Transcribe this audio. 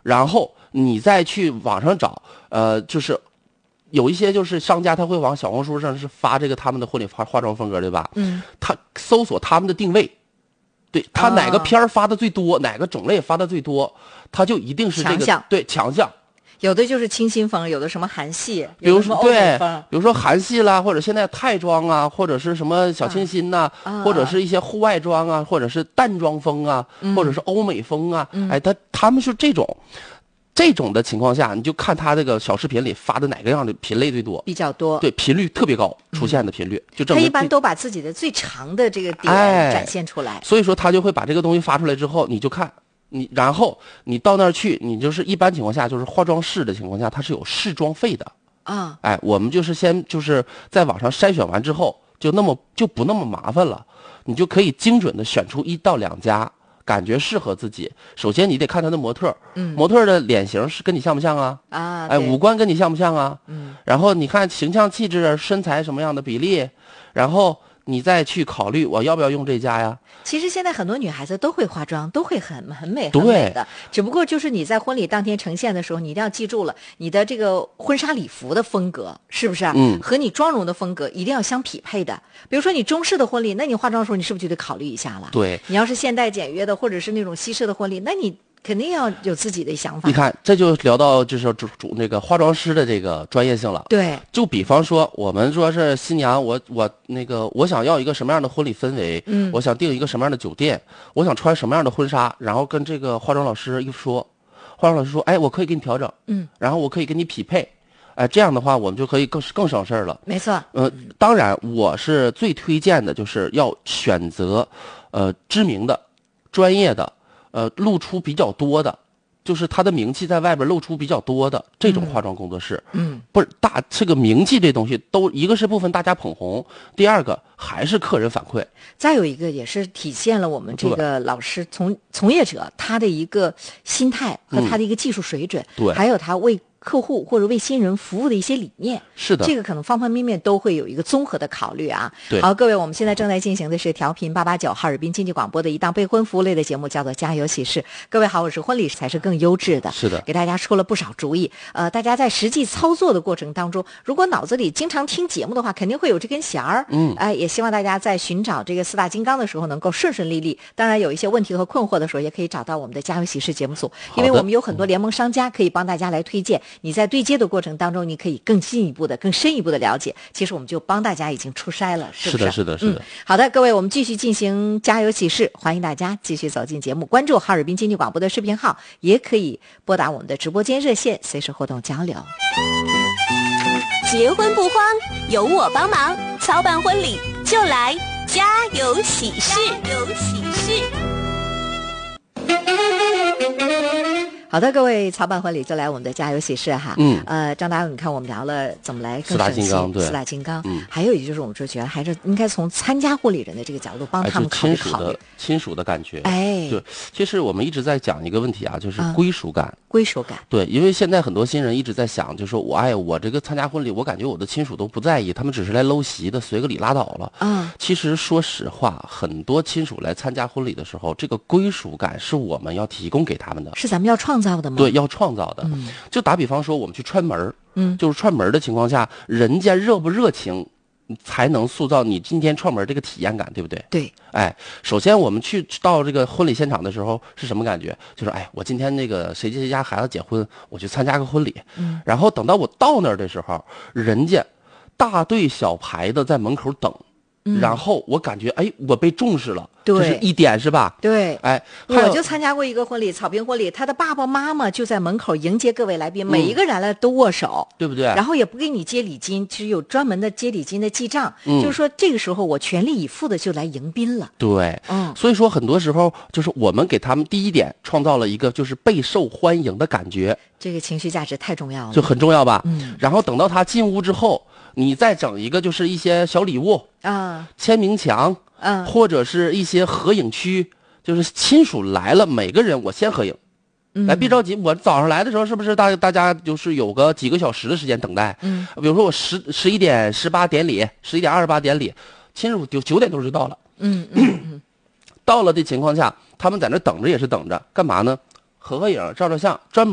然后你再去网上找，就是有一些就是商家他会往小红书上是发这个他们的婚礼化妆风格，对吧？他搜索他们的定位，对他哪个片儿发的最多，哪个种类发的最多，他就一定是这个强项， 对强项。 有的就是清新风，有的什么韩系， 比如说对， 比如说韩系啦，或者现在泰妆啊，或者是什么小清新呐，或者是一些户外妆啊，或者是淡妆风啊，或者是欧美风啊，哎，他们是这种的情况下，你就看他这个小视频里发的哪个样的品类最多， 比较多， 对，频率特别高，出现的频率就证明他一般都把自己的最长的这个点展现出来， 所以说他就会把这个东西发出来之后，你就看。然后你到那儿去，你就是一般情况下，就是化妆室的情况下，它是有试妆费的啊。 哎，我们就是先就是在网上筛选完之后，就不那么麻烦了，你就可以精准的选出1到2家，感觉适合自己。首先你得看他的模特，模特的脸型是跟你像不像啊？哎，五官跟你像不像啊？然后你看形象气质、身材什么样的比例，然后你再去考虑我要不要用这家呀。 其实现在很多女孩子都会化妆，都会很美很美的，只不过就是你在婚礼当天呈现的时候，你一定要记住了你的这个婚纱礼服的风格是不是？和你妆容的风格一定要相匹配的。比如说你中式的婚礼，那你化妆的时候你是不是就得考虑一下了？ 对， 你要是现代简约的或者是那种西式的婚礼，那你肯定要有自己的想法。 你看，这就聊到就是那个化妆师的这个专业性了。 对， 就比方说，我们说是新娘，我想要一个什么样的婚礼氛围，我想订一个什么样的酒店，我想穿什么样的婚纱，然后跟这个化妆老师一说，化妆老师说，哎，我可以给你调整，然后我可以跟你匹配，哎，这样的话我们就可以更省事儿了。 没错。 当然，我是最推荐的就是要选择，知名的、专业的。露出比较多的，就是他的名气在外边露出比较多的这种化妆工作室，不是这个名气这东西都一个是部分大家捧红，第二个还是客人反馈， 再有一个也是体现了我们这个老师从业者他的一个心态和他的一个技术水准， 对， 还有他为客户或者为新人服务的一些理念， 是的， 这个可能方方面面都会有一个综合的考虑啊。 对， 好，各位，我们现在正在进行的是调频889哈尔滨经济广播的一档备婚服务类的节目，叫做《家有喜事》。各位好，我是婚礼才是更优质的， 是的， 给大家出了不少主意。大家在实际操作的过程当中，如果脑子里经常听节目的话，肯定会有这根弦儿。也希望大家在寻找这个4大金刚的时候能够顺顺利利。当然，有一些问题和困惑的时候，也可以找到我们的家有喜事节目组，因为我们有很多联盟商家可以帮大家来推荐。你在对接的过程当中，你可以更进一步的、更深一步的了解。其实我们就帮大家已经出筛了，是不是？ 是的。 好的，各位，我们继续进行家有喜事，欢迎大家继续走进节目，关注哈尔滨经济广播的视频号，也可以拨打我们的直播间热线，随时互动交流。 结婚不慌，有我帮忙，操办婚礼就来家有喜事，有喜事。 好的，各位操办婚礼就来我们的家有喜事哈。张达勇，你看我们聊了怎么来更省心，4大金刚，还有一就是我们就觉得还是应该从参加婚礼人的这个角度帮他们考虑亲属的感觉。 哎， 对，其实我们一直在讲一个问题啊，就是归属感。 归属感。 对，因为现在很多新人一直在想，就说我这个参加婚礼，我感觉我的亲属都不在意，他们只是来搂席的，随个礼拉倒了。其实说实话，很多亲属来参加婚礼的时候，这个归属感是我们要提供给他们的， 是咱们要创造的吗？ 对，要创造的。就打比方说，我们去串门，就是串门的情况下，人家热不热情，才能塑造你今天串门这个体验感，对不对？ 对。 哎，首先我们去到这个婚礼现场的时候是什么感觉？就是我今天那个谁谁家孩子结婚，我去参加个婚礼。然后等到我到那儿的时候，人家大队小排的在门口等。然后我感觉我被重视了， 对， 这是一点是吧？ 对，我就参加过一个婚礼，草坪婚礼，他的爸爸妈妈就在门口迎接各位来宾，每一个人来都握手， 对不对？ 然后也不给你接礼金，其实有专门的接礼金的记账，就是说这个时候我全力以赴的就来迎宾了。 对，所以说很多时候就是我们给他们第一点创造了一个就是备受欢迎的感觉， 这个情绪价值太重要了， 就很重要吧？然后等到他进屋之后，你再整一个就是一些小礼物签名墙，或者是一些合影区，就是亲属来了，每个人我先合影。来，别着急，我早上来的时候是不是大家就是有个几个小时的时间等待？比如说我11点18典礼，11点28典礼，亲属9点多就到了。到了的情况下，他们在那等着也是等着，干嘛呢？合影、照照相，专门